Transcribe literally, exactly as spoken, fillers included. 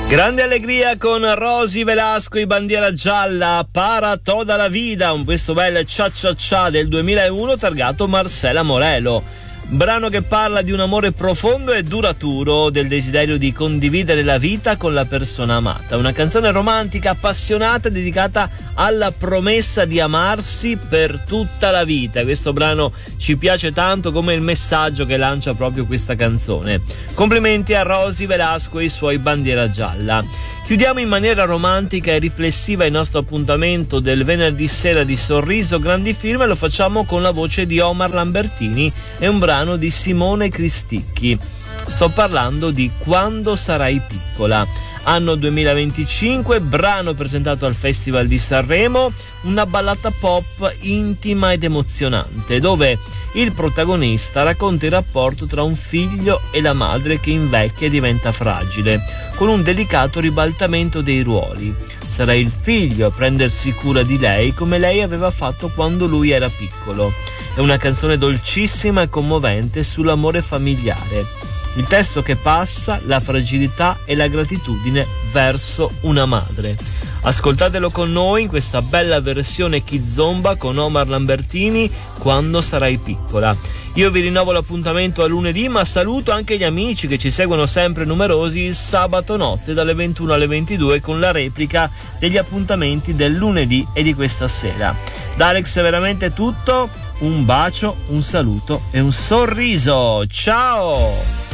Grande allegria con Rosy Velasco e Bandiera Gialla, Para toda la vida, un questo bel cia cia cia del duemilauno targato Marcela Morelo. Brano che parla di un amore profondo e duraturo, del desiderio di condividere la vita con la persona amata. Una canzone romantica, appassionata, dedicata alla promessa di amarsi per tutta la vita. Questo brano ci piace tanto, come il messaggio che lancia proprio questa canzone. Complimenti a Rosy Velasco e i suoi Bandiera Gialla. Chiudiamo in maniera romantica e riflessiva il nostro appuntamento del venerdì sera di Sorriso Grandi Film, e lo facciamo con la voce di Omar Lambertini e un brano di Simone Cristicchi. Sto parlando di Quando sarai piccola. Anno duemilaventicinque, brano presentato al Festival di Sanremo, una ballata pop intima ed emozionante, dove il protagonista racconta il rapporto tra un figlio e la madre che invecchia e diventa fragile, con un delicato ribaltamento dei ruoli. Sarà il figlio a prendersi cura di lei come lei aveva fatto quando lui era piccolo. È una canzone dolcissima e commovente sull'amore familiare. Il testo che passa, la fragilità e la gratitudine verso una madre. Ascoltatelo con noi in questa bella versione Kizomba con Omar Lambertini, Quando sarai piccola. Io vi rinnovo l'appuntamento a lunedì, ma saluto anche gli amici che ci seguono sempre numerosi il sabato notte dalle ventuno alle ventidue con la replica degli appuntamenti del lunedì e di questa sera. Da Alex è veramente tutto, un bacio, un saluto e un sorriso. Ciao!